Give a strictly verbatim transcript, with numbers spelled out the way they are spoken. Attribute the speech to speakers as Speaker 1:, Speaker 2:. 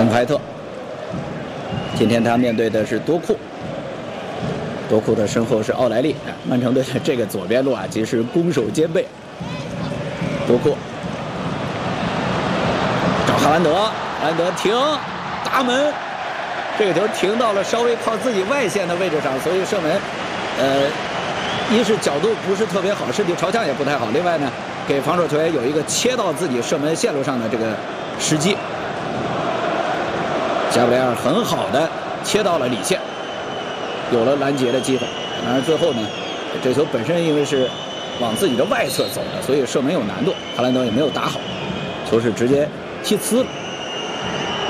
Speaker 1: 本怀特，今天他面对的是多库，多库的身后是奥莱利。曼城队的这个左边路啊，其实攻守兼备。多库找哈兰德，哈兰德停，打门，这个球停到了稍微靠自己外线的位置上，所以射门，呃，一是角度不是特别好，身体朝向也不太好，另外呢，给防守球员有一个切到自己射门线路上的这个时机。加布雷尔很好的切到了里线，有了拦截的机会。当然最后呢，这球本身因为是往自己的外侧走的，所以射门有难度。哈兰德也没有打好，球是直接踢呲了。